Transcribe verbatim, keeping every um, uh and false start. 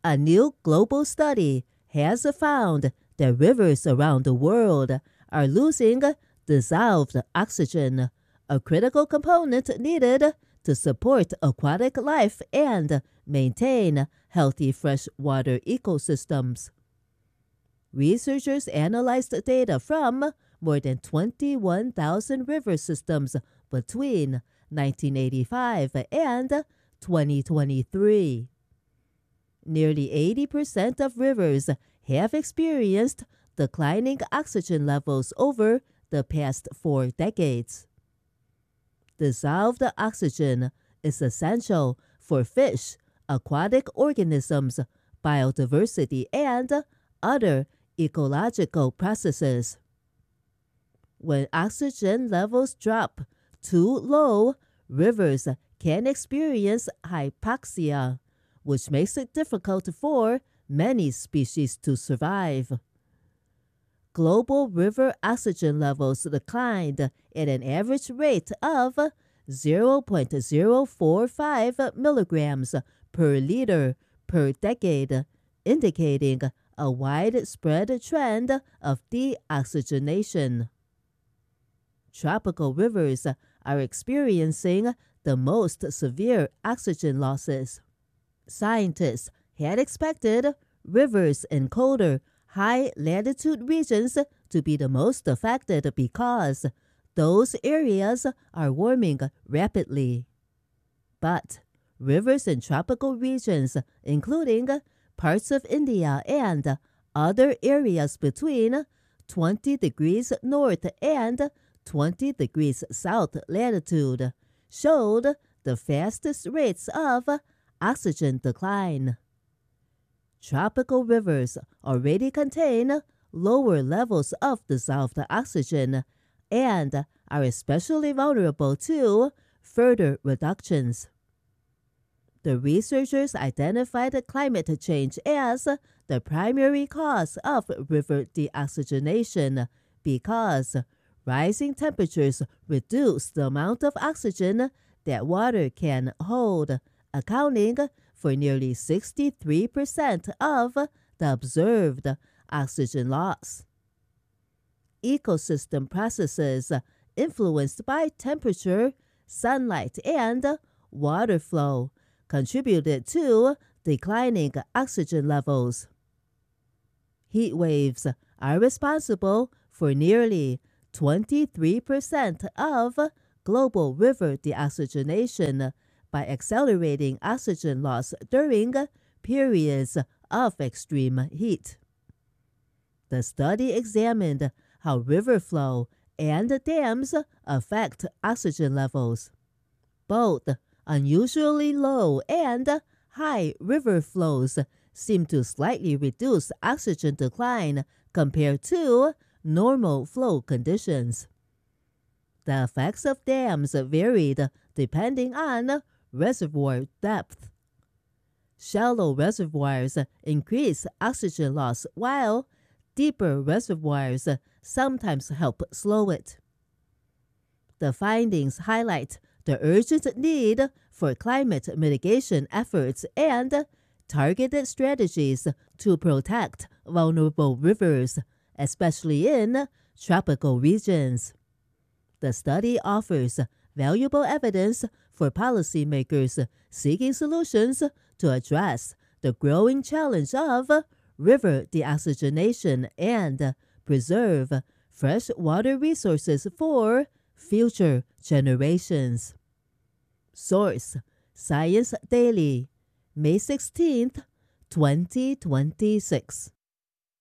A new global study has found that rivers around the world are losing dissolved oxygen, a critical component needed to support aquatic life and maintain healthy freshwater ecosystems. Researchers analyzed data from more than twenty-one thousand river systems between nineteen eighty-five and twenty twenty-three. Nearly eighty percent of rivers have experienced declining oxygen levels over the past four decades. Dissolved oxygen is essential for fish, aquatic organisms, biodiversity, and other ecological processes. When oxygen levels drop too low, rivers can experience hypoxia, which makes it difficult for many species to survive. Global river oxygen levels declined at an average rate of zero point zero four five milligrams per liter per decade, indicating a widespread trend of deoxygenation. Tropical rivers are experiencing the most severe oxygen losses. Scientists had expected rivers in colder, high-latitude regions to be the most affected because those areas are warming rapidly. But rivers in tropical regions, including parts of India and other areas between twenty degrees north and twenty degrees south latitude, showed the fastest rates of oxygen decline. Tropical rivers already contain lower levels of dissolved oxygen and are especially vulnerable to further reductions. The researchers identified climate change as the primary cause of river deoxygenation because rising temperatures reduce the amount of oxygen that water can hold, accounting for nearly sixty-three percent of the observed oxygen loss. Ecosystem processes influenced by temperature, sunlight, and water flow contributed to declining oxygen levels. Heat waves are responsible for nearly twenty-three percent of global river deoxygenation by accelerating oxygen loss during periods of extreme heat. The study examined how river flow and dams affect oxygen levels. Both unusually low and high river flows seem to slightly reduce oxygen decline compared to normal flow conditions. The effects of dams varied depending on reservoir depth. Shallow reservoirs increase oxygen loss, while deeper reservoirs sometimes help slow it. The findings highlight the urgent need for climate mitigation efforts and targeted strategies to protect vulnerable rivers, especially in tropical regions. The study offers valuable evidence for policymakers seeking solutions to address the growing challenge of river deoxygenation and preserve freshwater resources for future generations. Source: Science Daily, May sixteenth, twenty twenty-six.